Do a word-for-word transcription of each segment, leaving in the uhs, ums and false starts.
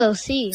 老師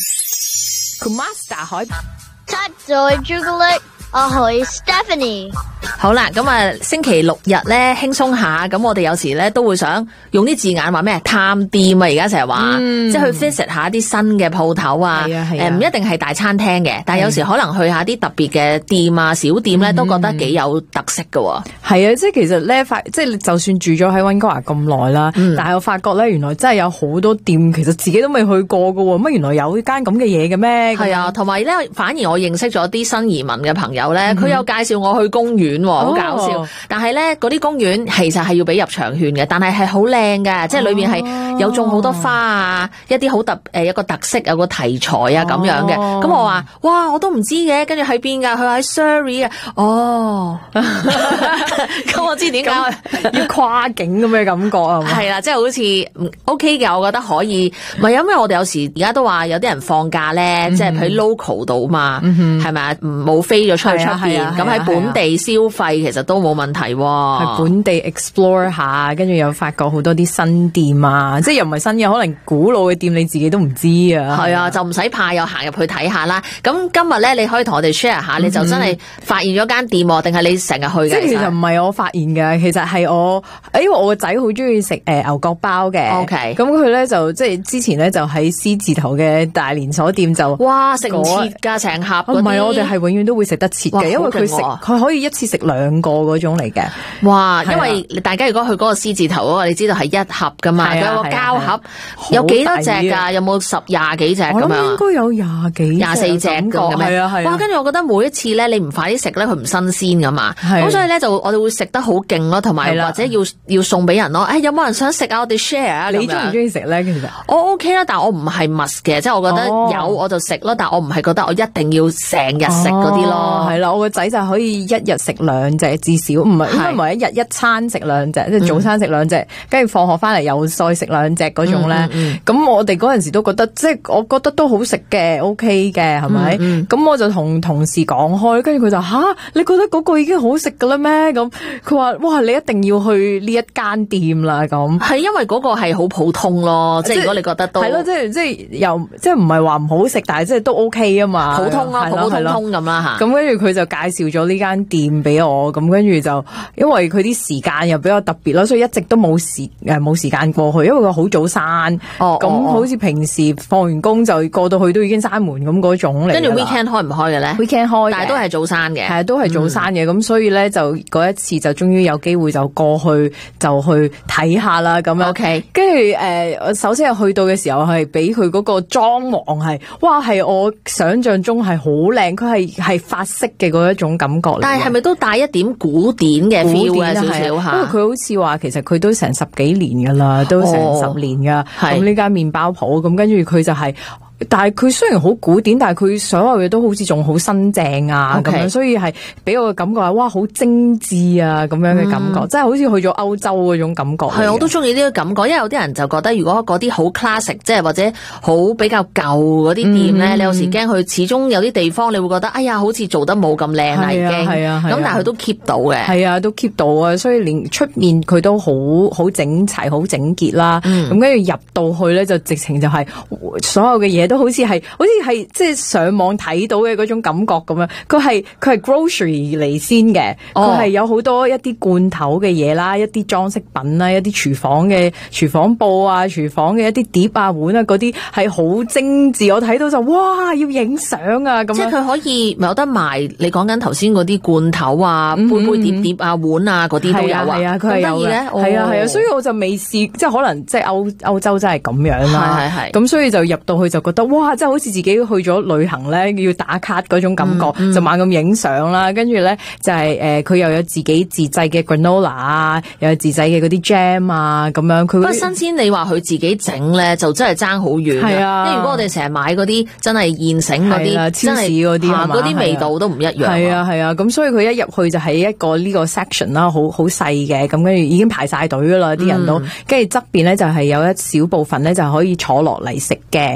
Kumasta 海七載朱古力，我係 Stephanie。 好啦，咁啊星期六日咧輕鬆下，咁我哋有時咧都會想用啲字眼話咩探店啊，而家成日話，即係去 visit 下啲新嘅鋪頭啊，誒唔、啊呃、一定係大餐廳嘅，但係有時可能去下啲特別嘅店啊、小店咧，都覺得幾有特色㗎。 係啊，即係其實咧，發即係就算住咗喺溫哥華咁耐啦，但係我發覺咧，原來真係有好多店，其實自己都未去過㗎喎。乜原來有間咁嘅嘢嘅咩？ 係啊，同埋咧，反而我認識咗啲新移民嘅朋友咧，佢、嗯、有介紹我去公園，好搞笑。哦、但係咧，嗰啲公園其實係要俾入場券嘅，但係係好靚嘅，即係裏面係有種好多花啊，一啲好特誒一個特色，有個題材啊咁樣嘅。咁、哦、我話哇，我都唔知嘅，跟住喺邊㗎？佢話喺 Surrey 啊。哦，咁我知點解要跨境咁嘅感覺啊？ 係啦，即係好似 OK 嘅，我覺得可以。唔係因為我哋有時而家都話有啲人放假咧，即係喺 local 度嘛，係咪啊？冇飛咗出去出邊，咁喺本地消費其實都冇問題喎。 係本地 explore 下，跟住又發覺好多啲新店啊，即係又唔係新嘅，可能古老嘅店你自己都唔知啊。 係啊，就唔使怕，又行入去睇下啦。咁今日咧，你可以同我哋 share 下，你就真係發現咗間店，定係你成日去嘅？ 即係其實唔係我發現嘅，其實係我，因為我個仔好中意食誒牛角包嘅。OK，咁佢咧就即係之前咧就喺 C 字頭嘅大連鎖店就哇食唔切㗎成盒嗰啲。唔係， 我哋係永遠都會食得切嘅，因為佢食佢可以一次食兩個嗰種嚟嘅。 哇！因為大家如果去嗰個 C 字頭嗰個，你知道係一盒噶嘛，佢有個膠盒，有幾多隻㗎？有冇十廿幾隻咁樣？我諗應該有廿幾、 廿四隻咁嘅咩？係啊係。哇！跟住我覺得每一次咧，你唔快啲食咧，佢唔新鮮噶嘛。咁所以咧就我哋會食得好勁咯，同埋或者要要送俾人咯。誒有冇人想食啊？我哋 share 啊！ 你中唔中意食咧？其實我 OK 啦，但係我唔係 must 嘅，即係我覺得有我就食咯，但係我唔係覺得我一定要成日食嗰啲咯。 係啦，我個仔就可以一日食兩隻至少，唔係應該唔係一日一餐食兩隻，即係早餐食兩隻，跟住放學翻嚟又再食兩隻嗰種咧。咁、嗯嗯、我哋嗰陣時都覺得，即係我覺得都好食嘅 ，OK 嘅，係咪？咁、嗯嗯、我就同同事講開，跟住佢就吓，你覺得嗰個已經好食噶啦咩？咁佢話哇，你一定要去呢一間店啦。咁係因為嗰個係好普通咯，即係如果你覺得都係咯，即係即係又即係唔係話唔好食，但係即係都 OK 啊嘛， 普通咯，普普通通咁啦吓。 咁跟住佢就介紹咗呢間店俾我，咁跟住就因為佢啲時間又比較特別咯，所以一直都冇時誒冇時間過去，因為佢好早閂，哦，咁好似平時放完工就過到去都已經閂門咁嗰種嚟。跟住 weekend 開唔開嘅咧 ？weekend 開， 但係都係早閂嘅， 係都係早閂嘅。咁、嗯、所以咧就嗰一次就終於有機會就過去就去睇下啦，咁樣。 OK， 跟住誒，我首先係去到嘅時候係俾佢嗰個裝潢係，哇係我想象中係好靚，佢係係法式嘅嗰一種感覺嚟。 但係係咪都帶一點古典嘅 feel 啊？少少嚇，因為佢好似話其實佢都成十幾年噶啦，都成十年噶。咁呢間麵包鋪咁，跟住佢就係、是。但係佢雖然好古典，但係佢所有嘢都好似仲好新淨啊咁、okay. 樣，所以係俾我嘅感覺係哇好精緻啊咁樣嘅感覺，即、嗯、係好似去咗歐洲嗰種感覺。係， 我都中意呢個感覺，因為有啲人就覺得如果嗰啲好 classic， 即係或者好比較舊嗰啲店咧、嗯，你有時驚佢始終有啲地方你會覺得哎呀好似做得冇咁靚啦已經。係啊，咁但係佢都 keep 到嘅。係啊，都 keep 到啊，所以連出面佢都好好整齊、好整潔啦。咁跟住入到去咧，就直情就係所有嘅嘢都好似係，好似係即係上網睇到嘅嗰種感覺咁樣。佢係佢係 grocery 嚟先嘅，佢係有好多一啲罐頭嘅嘢啦，一啲裝飾品啦，一啲廚房嘅廚房布啊，廚房嘅一啲碟啊碗啊嗰啲係好精緻。我睇到就哇要影相啊咁樣。即係佢可以有得賣你講緊頭先嗰啲罐頭啊、嗯、杯杯碟碟啊、碗啊嗰啲都有啊。係啊，佢係有嘅。係啊係啊，所以我就未試，即係可能即係歐歐洲真係咁樣啦。係係係。咁所以就入到去就覺得哇！即係好似自己去咗旅行咧，要打卡嗰種感覺，嗯嗯、就猛咁影相啦。跟住咧就係、是、誒，佢、呃、又有自己自製嘅 granola 啊，又有自製嘅嗰啲 jam 啊，咁樣。佢不過新鮮，你話佢自己整咧，就真係爭好遠。係啊，因為如果我哋成日買嗰啲真係現成嗰啲、啊，超市嗰啲嗰啲味道都唔一樣。係啊係啊，咁、啊、所以佢一入去就係一個呢個 section 啦，好好細嘅，咁跟住已經排晒隊噶啦，啲人都跟住側邊咧就係有一小部分咧就可以坐落嚟食嘅，即係佢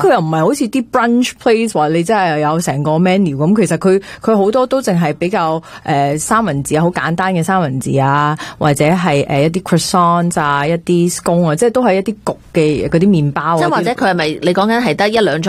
佢又唔係好似啲 brunch place 話你真係有成個 menu 咁，其實佢佢好多都淨係比較誒、呃、三文治啊，好簡單嘅三文治啊，或者係誒一啲 croissant 啊，一啲 scone 啊，即係都係一啲焗嘅嗰啲麵包。 即係或者佢係咪你講緊係得一兩種